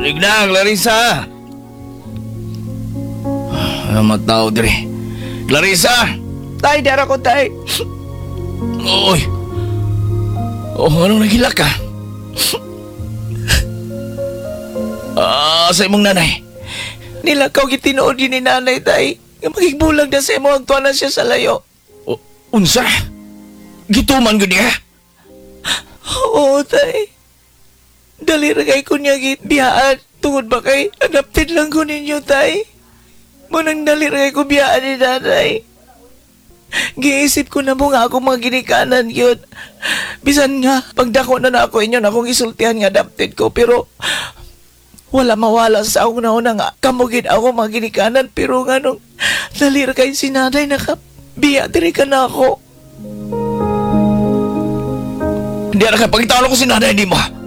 Ligna, Clarissa! Ano matao dire? Clarissa! Tay, dara ko, tay. Oy! Oh, anong nagila ka? Sa imong nanay. Nilakaw gitinood din ni nanay, tay. Nga magigbulag na sa imo, agtuan na siya sa layo. Unsa? Gituman ko niya? Oo, tay. Dali ragay ko niya biyaan. Tungod ba kay adapted lang ko ninyo, tay? Munang dali ragay ko biyaan ni nanay. Giisip ko na mo nga ako mga ginikanan yun. Bisan nga, pagdako na ako inyo na akong isultihan nga adapted ko. Pero wala mawala sa akong nauna nga. Kamugid ako mga ginikanan. Pero nga nung dali ragay si nanay nakabiya, diri ka na ako. Hindi na kapag itawala ko si nanay, hindi mo.